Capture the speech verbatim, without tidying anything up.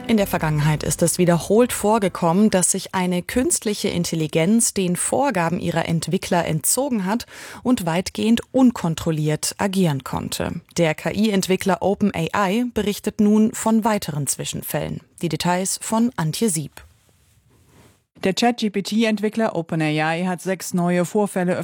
In der Vergangenheit ist es wiederholt vorgekommen, dass sich eine künstliche Intelligenz den Vorgaben ihrer Entwickler entzogen hat und weitgehend unkontrolliert agieren konnte. Der K I-Entwickler OpenAI berichtet nun von weiteren Zwischenfällen. Die Details von Antje Sieb. Der ChatGPT-Entwickler OpenAI hat sechs neue Vorfälle